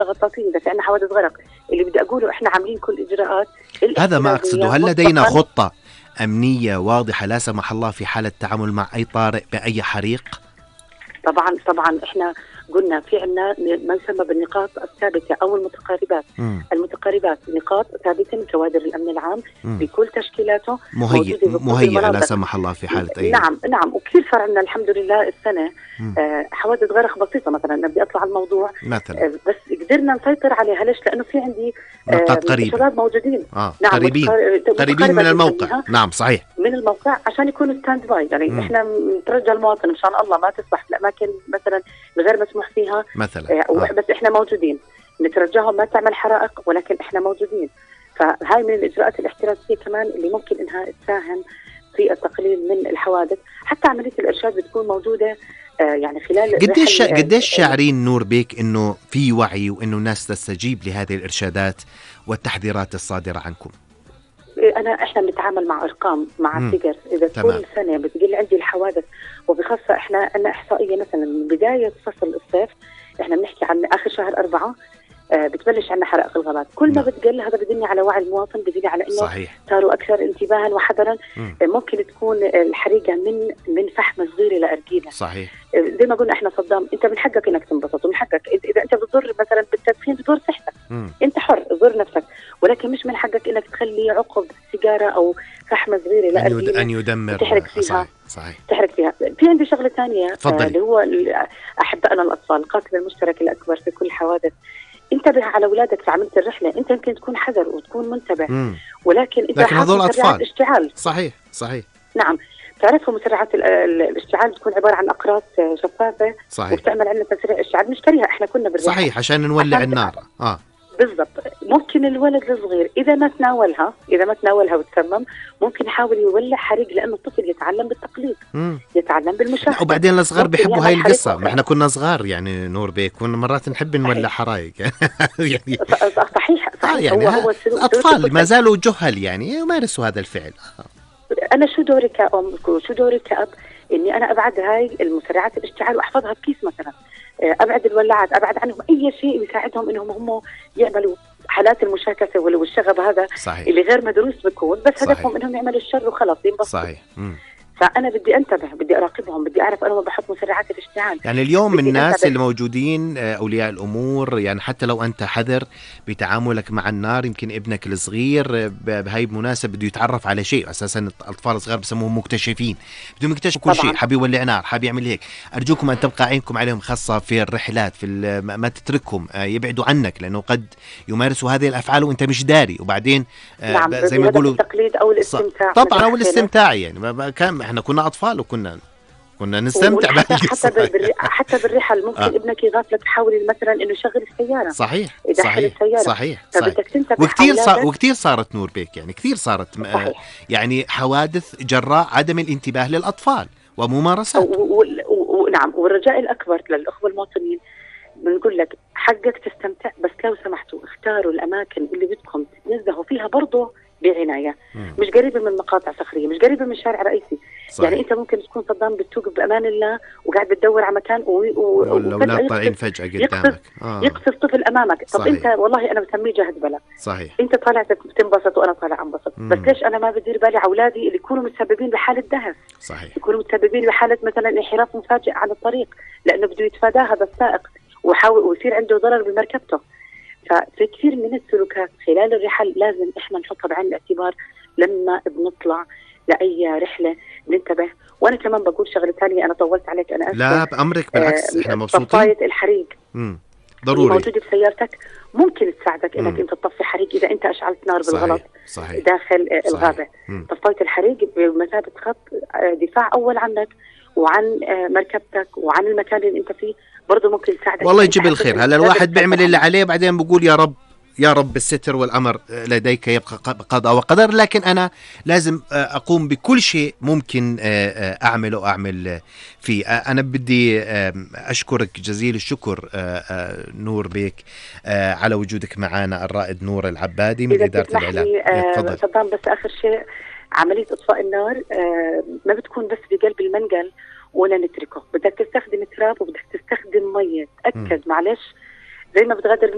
غطاسين، اذا في عندنا حوادث غرق. اللي بدي اقوله احنا عاملين كل الاجراءات. هذا ما اقصده. هل لدينا خطة أمنية واضحة لا سمح الله في حالة التعامل مع أي طارئ بأي حريق؟ طبعا احنا قلنا في عندنا ما يسمى بالنقاط الثابته او المتقاربات. المتقاربات نقاط ثابته من كوادر الامن العام بكل تشكيلاته، مهيئه لا سمح الله في حاله اي. نعم وكثير صار عندنا الحمد لله السنه حوادث غرق بسيطه. مثلا انا بدي اطلع على الموضوع مثلا بس قدرنا نسيطر عليها. ليش؟ لانه في عندي نقاط قريبه، شباب موجودين نعم قريبين من الموقع. نعم صحيح، من الموقع عشان يكونوا ستاند باي. يعني احنا نترجى المواطن ان شاء الله ما تسبح في الاماكن مثلا غير مسموح فيها مثلا بس احنا موجودين. نترجاهم ما تعمل حرائق ولكن احنا موجودين. فهاي من الاجراءات الاحترازيه كمان اللي ممكن انها تساهم في التقليل من الحوادث. حتى عمليه الارشاد بتكون موجوده يعني خلال قديش شاعرين نور بيك انه في وعي وانه الناس تستجيب لهذه الارشادات والتحذيرات الصادره عنكم؟ احنا بنتعامل مع ارقام، مع فيجر. اذا كل سنه بتقل عندي الحوادث، وبخاصه احنا عندنا احصائيه مثلا من بدايه فصل الصيف، احنا بنحكي عن اخر شهر 4 بتبلش عندنا حرائق الغابات. كل ما بتقل هذا بدلني على وعي المواطن، بدلني على انه صاروا اكثر انتباها وحذرا. ممكن تكون الحريقه من فحمه صغيره لارجيله. صحيح. زي ما قلنا احنا صدام، انت من حقك انك تنبسط ومن حقك اذا انت بتضر مثلا بالتدخين بتضر صحتك، انت حر ضر نفسك، ولكن مش من حقك انك تخلي عقب سيجاره او فحمه صغيره لارجيله ان يدمر تحرق فيها. صحيح. تحرق فيها. في عندي شغله ثانيه اللي هو احبائنا الاطفال، القاتل المشترك الاكبر في كل الحوادث. انتبه على اولادك في عمليه الرحله. انت يمكن تكون حذر وتكون منتبه ولكن انت هذول اطفال. اشتعال. صحيح. نعم. تعرفوا مسرعات الاشتعال بتكون عباره عن اقراص شفافه. صحيح. وبتعمل عندنا تسريع اشتعال. بنشتريها احنا كنا بالرحله. صحيح، عشان نولع النار. بالضبط. ممكن الولد الصغير اذا ما تناولها وتسمم ممكن يحاول يولع حريق، لانه الطفل يتعلم بالتقليد، يتعلم بالمشاهده. وبعدين الصغار بيحبوا هاي القصه. ما احنا كنا صغار يعني نور بيك، كنا مرات نحب نولع حرايق يعني صحيح. يعني هو اطفال ما زالوا جهل يعني يمارسوا هذا الفعل. انا شو دوري كأم وشو دوري كأب؟ اني انا ابعد هاي المسرعات الاشتعال واحفظها بكيس مثلا، ابعد الولاعات، ابعد عنهم اي شيء يساعدهم انهم هم يعملوا حالات المشاكسه والشغب هذا. صحيح. اللي غير مدروس بيكون بس هدفهم انهم يعملوا الشر وخلاص ينبسطوا. صحيح. فانا بدي انتبه، بدي اراقبهم، بدي اعرف انا ما بحط مسرعات الاشتعال. يعني اليوم الناس اللي موجودين اولياء الامور، يعني حتى لو انت حذر بتعاملك مع النار، يمكن ابنك الصغير بهاي المناسبه بده يتعرف على شيء. اساسا الاطفال الصغار بسموهم مكتشفين، بدهم يكتشفوا كل شيء، حابب يولع نار، حابب يعمل هيك. ارجوكم ان تبقى عينكم عليهم، خاصه في الرحلات، في ما تتركهم يبعدوا عنك، لانه قد يمارسوا هذه الافعال وانت مش داري. وبعدين زي ما يقولوا التقليد او الاستمتاع. طبعا او الاستمتاع. يعني كان احنا كنا اطفال وكنا نستمتع حتى بالرحل ممكن ابنك يغافلك، تحاول مثلا انه يشغل السياره. صحيح. وكثير صارت نور بيك، يعني كثير صارت يعني حوادث جراء عدم الانتباه للاطفال وممارسات. نعم. والرجاء الاكبر للاخوه المواطنين بنقول لك حقك تستمتع، بس لو سمحتوا اختاروا الاماكن اللي بدكم تتنزهوا فيها برضه بعناية. مش قريبة من مقاطع صخرية، مش قريبة من شارع رئيسي. صحيح. يعني انت ممكن تكون صدام بتوقف بامان الله وقاعد بتدور على مكان والأولاد طالعين فجأة قدامك يقصف طفل امامك. طب انت والله انا بسميه جهد بلا. صحيح. انت طالع بتنبسط وانا طالع انبسط، بس ليش انا ما بدير بالي على اولادي اللي يكونوا متسببين بحالة دهس؟ صحيح. يكونوا متسببين بحالة مثلا انحراف مفاجئ على الطريق، لانه بده يتفاداها هذا السائق ويصير عنده ضرر بمركبته. ففي كثير من السلوكات خلال الرحل لازم احنا نحطها بعين الاعتبار لما بنطلع لاي رحله، ننتبه. وانا كمان بقول شغله ثانيه، انا طولت عليك، انا اسفه. لا بامرك، بالعكس احنا مبسوطين. طفايه الحريق ضروري موجوده بسيارتك، ممكن تساعدك انك انت تطفي حريق اذا انت اشعلت نار بالغلط. صحيح. داخل الغابه. طفايه الحريق بمثابه خط دفاع اول عنك وعن مركبتك وعن المكان اللي انت فيه، برضه ممكن يساعدك. والله يجيب الخير. هلا الواحد بيعمل اللي عليه بعدين بقول يا رب الستر والأمر لديك يبقى قضاء وقدر. لكن أنا لازم أقوم بكل شيء ممكن أعمل فيه. أنا بدي أشكرك جزيل الشكر نور بيك على وجودك معنا، الرائد نور العبادي من إدارة الإعلام. صدام بس آخر شيء، عملية إطفاء النار ما بتكون بس بقلب المنقل ولا نتركه، بدك تستخدم تراب وبدك تستخدم مية. تأكد معلش زي ما بتغادر